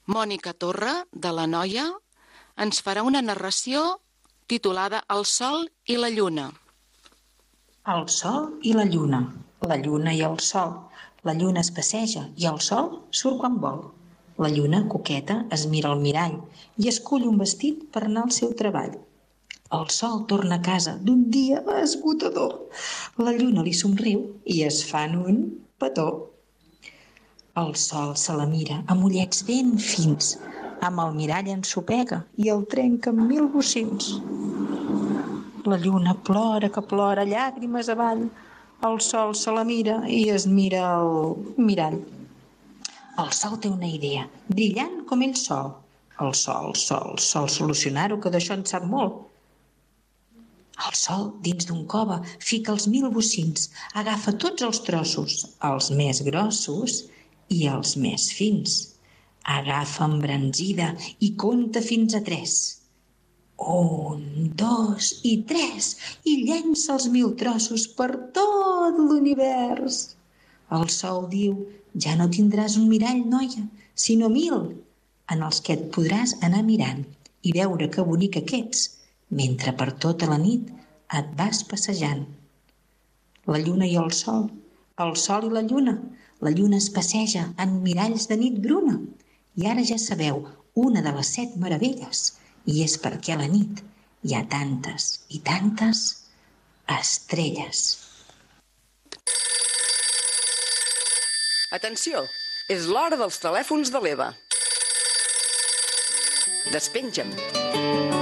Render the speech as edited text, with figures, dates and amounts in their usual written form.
Mònica Torra, de La Noia, ens farà una narració titulada El sol i la lluna. El sol i la lluna i el sol. La lluna es passeja i el sol surt quan vol. La lluna, coqueta, es mira al mirall i escull un vestit per anar al seu treball. El sol torna a casa d'un dia esgotador. La lluna li somriu i es fan un petó. El sol se la mira amb ullets ben fins. Amb el mirall ensopega i el trenca amb 1000 bocins. La lluna plora que plora, llàgrimes avall. El sol se la mira i es mira al mirall. El sol té una idea, brillant com ell sol. El sol solucionar-ho, que d'això en sap molt. El sol, dins d'un cove, fica els 1000 bocins, agafa tots els trossos, els més grossos i els més fins. Agafa embranzida i compta fins a 3. 1, 2 i 3, i llença els 1000 trossos per tot l'univers. El sol diu: ja no tindràs un mirall, noia, sinó 1000, en els que et podràs anar mirant i veure que bonica que ets, mentre per tota la nit et vas passejant. La lluna i el sol i la lluna es passeja en miralls de nit bruna. I ara ja sabeu una de les 7 meravelles, i és perquè a la nit hi ha tantes i tantes estrelles. Atenció, és l'hora dels telèfons de l'Eva. Despenja'm.